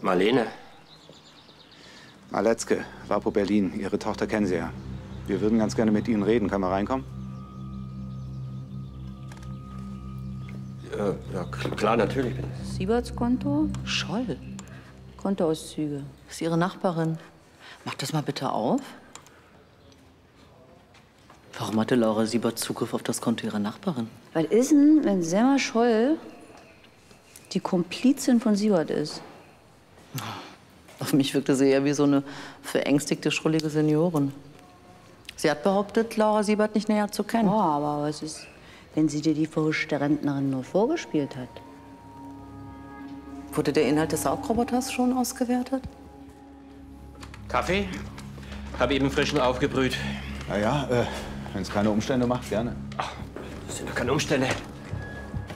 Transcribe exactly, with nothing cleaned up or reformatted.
Marlene. Maletzke, Wapo Berlin. Ihre Tochter kennen Sie ja. Wir würden ganz gerne mit Ihnen reden. Können wir reinkommen? Ja, ja klar, natürlich. Sieberts Konto? Scholl. Kontoauszüge. Das ist Ihre Nachbarin. Mach das mal bitte auf. Warum hatte Laura Siebert Zugriff auf das Konto ihrer Nachbarin? Was ist denn, wenn Selma Scholl die Komplizin von Siebert ist? Auf mich wirkte sie eher wie so eine verängstigte, schrullige Seniorin. Sie hat behauptet, Laura Siebert nicht näher zu kennen. Oh, aber was ist, wenn sie dir die verhuschte Rentnerin nur vorgespielt hat? Wurde der Inhalt des Saugroboters schon ausgewertet? Kaffee? Hab eben frischen aufgebrüht. Na ja, äh, wenn es keine Umstände macht, gerne. Ach, das sind doch keine Umstände.